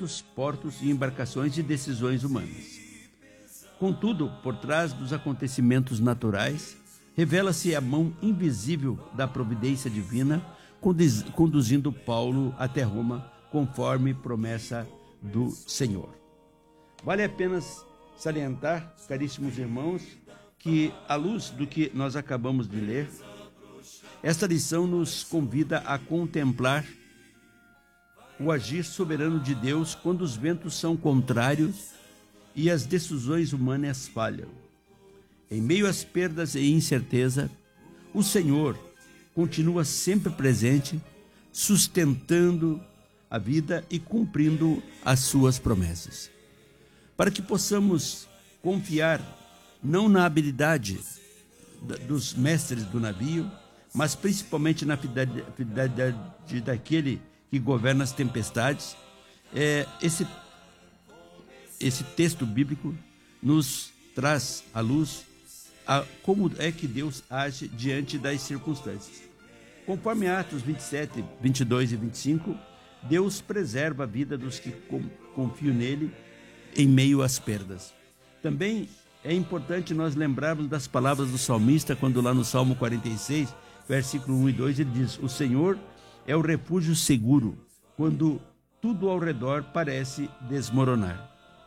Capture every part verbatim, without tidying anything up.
ventos, portos e embarcações de decisões humanas. Contudo, por trás dos acontecimentos naturais, revela-se a mão invisível da providência divina, conduzindo Paulo até Roma, conforme promessa do Senhor. Vale a pena salientar, caríssimos irmãos, que, à luz do que nós acabamos de ler, esta lição nos convida a contemplar o agir soberano de Deus quando os ventos são contrários e as decisões humanas falham. Em meio às perdas e incerteza, o Senhor continua sempre presente, sustentando a vida e cumprindo as suas promessas. Para que possamos confiar não na habilidade dos mestres do navio, mas principalmente na fidelidade daquele que governa as tempestades, é, esse, esse texto bíblico nos traz à luz a, como é que Deus age diante das circunstâncias. Conforme Atos vinte e sete, vinte e dois e vinte e cinco, Deus preserva a vida dos que confiam nele em meio às perdas. Também é importante nós lembrarmos das palavras do salmista, quando lá no Salmo quarenta e seis, versículo um e dois, ele diz: o Senhor é o refúgio seguro quando tudo ao redor parece desmoronar.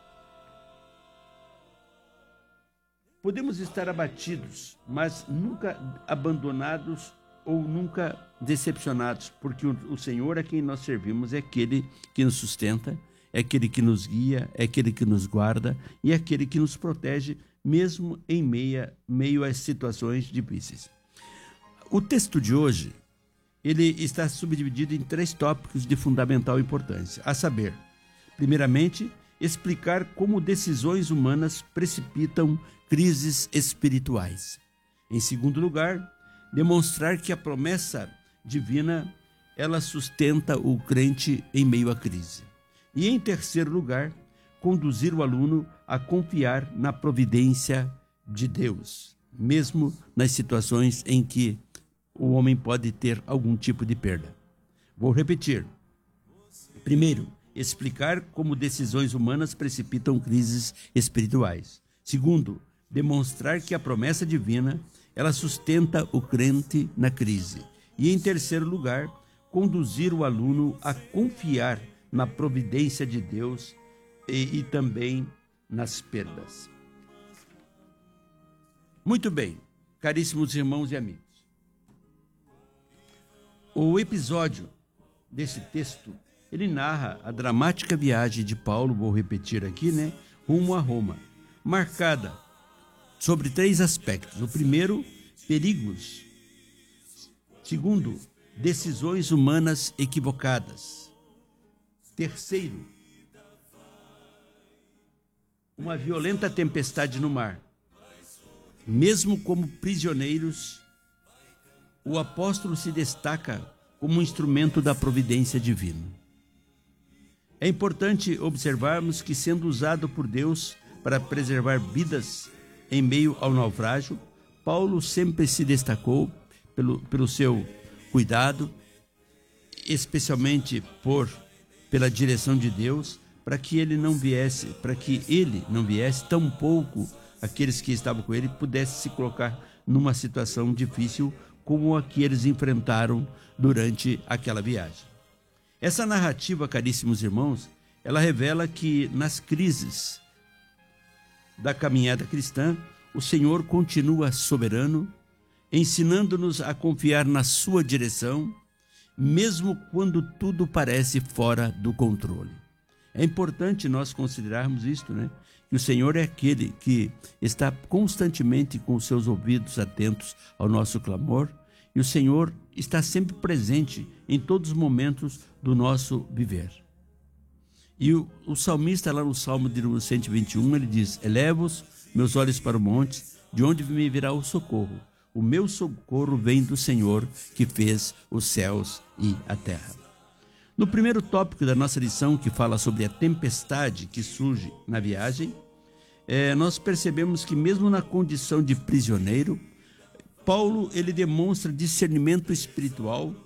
Podemos estar abatidos, mas nunca abandonados ou nunca decepcionados, porque o Senhor a quem nós servimos é aquele que nos sustenta, é aquele que nos guia, é aquele que nos guarda e é aquele que nos protege, mesmo em meia, meio às situações difíceis. O texto de hoje, ele está subdividido em três tópicos de fundamental importância, a saber, primeiramente, explicar como decisões humanas precipitam crises espirituais. Em segundo lugar, demonstrar que a promessa divina, ela sustenta o crente em meio à crise. E em terceiro lugar, conduzir o aluno a confiar na providência de Deus, mesmo nas situações em que o homem pode ter algum tipo de perda. Vou repetir. Primeiro, explicar como decisões humanas precipitam crises espirituais. Segundo, demonstrar que a promessa divina, ela sustenta o crente na crise. E em terceiro lugar, conduzir o aluno a confiar na providência de Deus e, e também nas perdas. Muito bem, caríssimos irmãos e amigos. O episódio desse texto, ele narra a dramática viagem de Paulo, vou repetir aqui, né, rumo a Roma, marcada sobre três aspectos. O primeiro, perigos. Segundo, decisões humanas equivocadas. Terceiro, uma violenta tempestade no mar. Mesmo como prisioneiros, o apóstolo se destaca como um instrumento da providência divina. É importante observarmos que, sendo usado por Deus para preservar vidas em meio ao naufrágio, Paulo sempre se destacou pelo, pelo seu cuidado, especialmente por, pela direção de Deus, para que ele não viesse, para que ele não viesse, tampouco aqueles que estavam com ele pudessem se colocar numa situação difícil como a que eles enfrentaram durante aquela viagem. Essa narrativa, caríssimos irmãos, ela revela que nas crises da caminhada cristã, o Senhor continua soberano, ensinando-nos a confiar na sua direção, mesmo quando tudo parece fora do controle. É importante nós considerarmos isto, né? Que o Senhor é aquele que está constantemente com os seus ouvidos atentos ao nosso clamor, e o Senhor está sempre presente em todos os momentos do nosso viver. E o, o salmista, lá no Salmo de cento e vinte e um, ele diz: elevo-os meus olhos para o monte, de onde me virá o socorro. O meu socorro vem do Senhor, que fez os céus e a terra. No primeiro tópico da nossa lição, que fala sobre a tempestade que surge na viagem, é, nós percebemos que mesmo na condição de prisioneiro, Paulo ele demonstra discernimento espiritual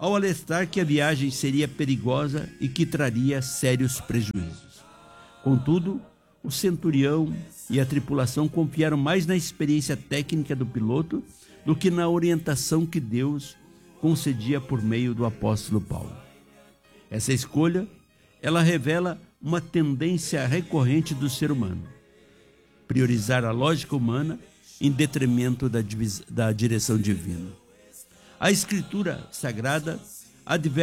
ao alertar que a viagem seria perigosa e que traria sérios prejuízos. Contudo, o centurião e a tripulação confiaram mais na experiência técnica do piloto do que na orientação que Deus concedia por meio do apóstolo Paulo. Essa escolha, ela revela uma tendência recorrente do ser humano: priorizar a lógica humana em detrimento da, da direção divina. A Escritura Sagrada adverte